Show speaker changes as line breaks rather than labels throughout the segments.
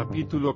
Capítulo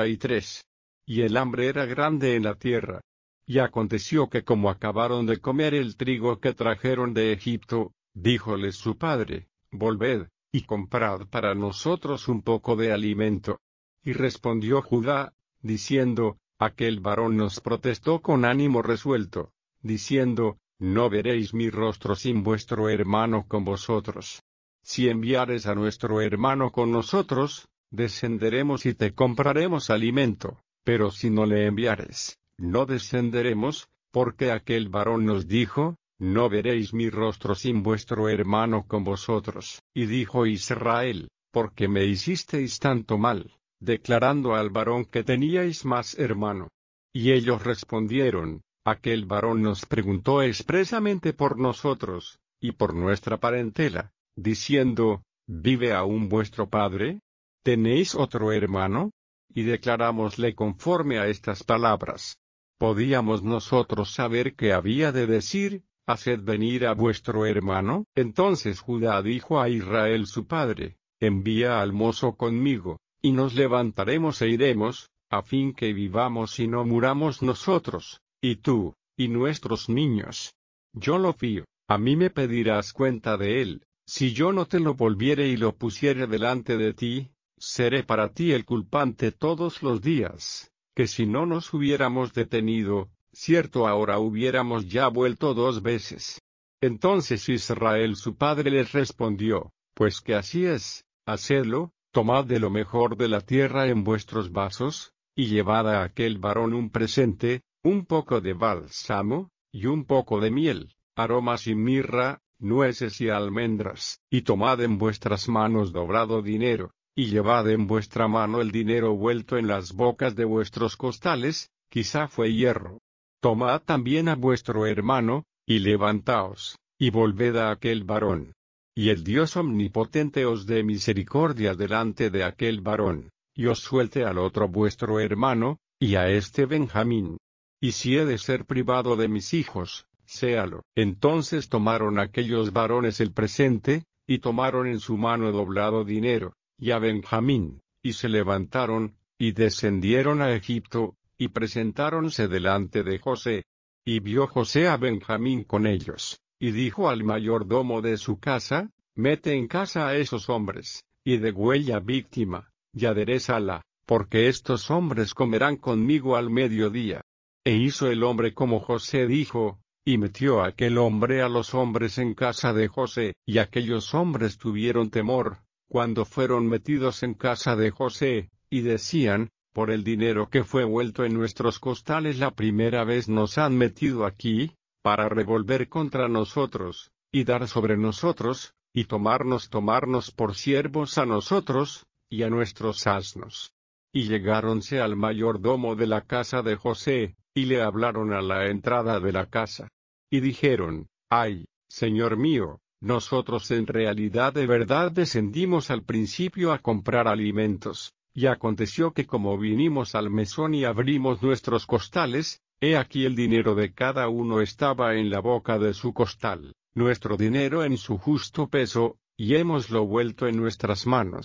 43. Y el hambre era grande en la tierra. Y aconteció que como acabaron de comer el trigo que trajeron de Egipto, díjoles su padre: Volved, y comprad para nosotros un poco de alimento. Y respondió Judá, diciendo: Aquel varón nos protestó con ánimo resuelto, diciendo: No veréis mi rostro sin vuestro hermano con vosotros. Si enviares a nuestro hermano con nosotros, descenderemos y te compraremos alimento, pero si no le enviares, no descenderemos, porque aquel varón nos dijo: No veréis mi rostro sin vuestro hermano con vosotros. Y dijo Israel: ¿Por qué me hicisteis tanto mal, declarando al varón que teníais más hermano? Y ellos respondieron: Aquel varón nos preguntó expresamente por nosotros, y por nuestra parentela, diciendo: ¿Vive aún vuestro padre? ¿Tenéis otro hermano? Y declarámosle conforme a estas palabras. ¿Podíamos nosotros saber qué había de decir: Haced venir a vuestro hermano? Entonces Judá dijo a Israel su padre: Envía al mozo conmigo, y nos levantaremos e iremos, a fin que vivamos y no muramos nosotros, y tú, y nuestros niños. Yo lo fío, a mí me pedirás cuenta de él. Si yo no te lo volviere y lo pusiere delante de ti, seré para ti el culpante todos los días, que si no nos hubiéramos detenido, cierto ahora hubiéramos ya vuelto 2 veces. Entonces Israel su padre les respondió: Pues que así es, hacedlo, tomad de lo mejor de la tierra en vuestros vasos, y llevad a aquel varón un presente, un poco de bálsamo, y un poco de miel, aromas y mirra, nueces y almendras, y tomad en vuestras manos dobrado dinero, y llevad en vuestra mano el dinero vuelto en las bocas de vuestros costales, quizá fue hierro. Tomad también a vuestro hermano, y levantaos, y volved a aquel varón. Y el Dios omnipotente os dé misericordia delante de aquel varón, y os suelte al otro vuestro hermano, y a este Benjamín. Y si he de ser privado de mis hijos, séalo. Entonces tomaron aquellos varones el presente, y tomaron en su mano doblado dinero, y a Benjamín, y se levantaron, y descendieron a Egipto, y presentáronse delante de José. Y vio José a Benjamín con ellos, y dijo al mayordomo de su casa: Mete en casa a esos hombres, y degüella víctima, y aderézala, porque estos hombres comerán conmigo al mediodía. E hizo el hombre como José dijo, y metió aquel hombre a los hombres en casa de José, y aquellos hombres tuvieron temor, cuando fueron metidos en casa de José, y decían: Por el dinero que fue vuelto en nuestros costales la primera vez nos han metido aquí, para revolver contra nosotros, y dar sobre nosotros, y tomarnos por siervos a nosotros, y a nuestros asnos. Y llegáronse al mayordomo de la casa de José, y le hablaron a la entrada de la casa. Y dijeron: Ay, señor mío, nosotros en realidad de verdad descendimos al principio a comprar alimentos, y aconteció que como vinimos al mesón y abrimos nuestros costales, he aquí el dinero de cada uno estaba en la boca de su costal, nuestro dinero en su justo peso, y hémoslo vuelto en nuestras manos.